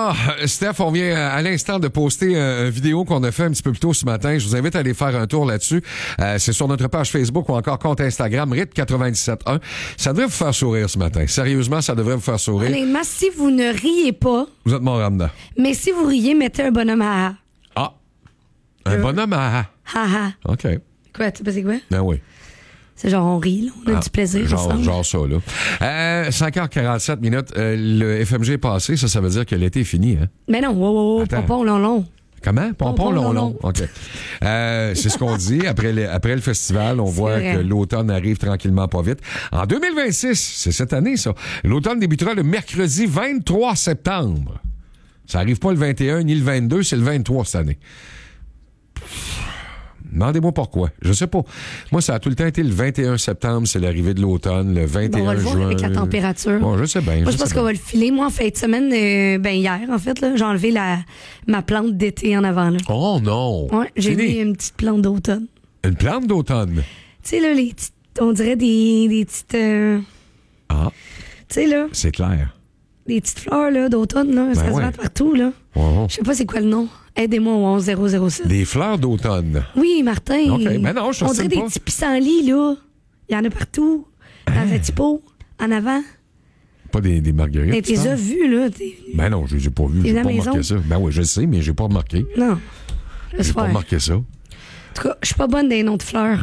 Steph, on vient à l'instant de poster une vidéo qu'on a fait un petit peu plus tôt ce matin. Je vous invite à aller faire un tour là-dessus. C'est sur notre page Facebook ou encore compte Instagram, RIT971. Ça devrait vous faire sourire ce matin. Sérieusement, ça devrait vous faire sourire. Honnêtement, si vous ne riez pas... Vous êtes mort en dedans. Mais si vous riez, mettez un bonhomme à... Ah! Un bonhomme à... Ha. OK. Quoi, tu sais pas c'est quoi? Ben oui. C'est genre on rit, là. On a du plaisir ensemble. Genre ça, là. 5h47 minutes. Le FMG est passé. Ça veut dire que l'été est fini, hein? Mais non, wow, pompon, long. Comment? Pompon, long. OK. C'est ce qu'on dit. Après le festival, on voit vrai. que l'automne arrive tranquillement pas vite. En 2026, c'est cette année, ça. L'automne débutera le mercredi 23 septembre. Ça arrive pas le 21 ni le 22, c'est le 23 cette année. Demandez-moi pourquoi. Je sais pas. Moi, ça a tout le temps été le 21 septembre, c'est l'arrivée de l'automne, le 21 On va le voir juin. avec la température. Bon, je sais bien. Moi, je pense qu'on va le filer. Moi, en fin de semaine, hier, en fait, là, j'ai enlevé ma plante d'été en avant. Là. Oh non! Ouais, j'ai mis une petite plante d'automne. Une plante d'automne? Tu sais, là, les petites, on dirait des petites... Ah. Tu sais, là, C'est clair. des petites fleurs là, d'automne, là, ça se ouais. vend partout. Là. Oh. Je sais pas c'est quoi le nom. Aidez-moi au 11007. Des fleurs d'automne. Oui, Martin. OK, ben non, je on sais dirait pas. des petits pissenlits, là. Il y en a partout. Dans un petit pot, en avant. Pas des marguerites. Mais tu t'es as parles? vu, là. Ben non, j'ai pas vu. T'es J'ai à pas la remarqué maison? ça. Ben oui, je le sais, mais j'ai pas remarqué. Non. J'ai pas remarqué ça. En tout cas, je suis pas bonne des noms de fleurs.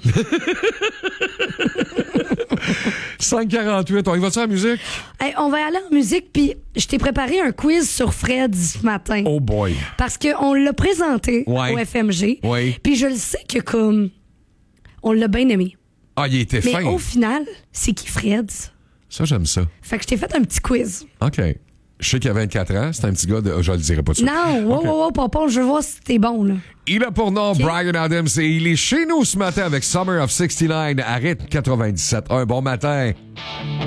5h48, on y va sur la musique? Hey, on va aller en musique, puis je t'ai préparé un quiz sur Fred ce matin. Oh boy. Parce qu'on l'a présenté Ouais. au FMG. Ouais. Puis je le sais que comme... On l'a bien aimé. Ah, il était Mais fin. au final, c'est qui Fred? Ça, j'aime ça. Fait que je t'ai fait un petit quiz. OK. Je sais qu'il a 24 ans. C'est un petit gars de... Je le dirai pas tout de suite. Non, wow, Pompon, je veux voir si t'es bon, là. Il a pour nom Bryan Adams et il est chez nous ce matin avec Summer of 69 à rythme 97. Un bon matin.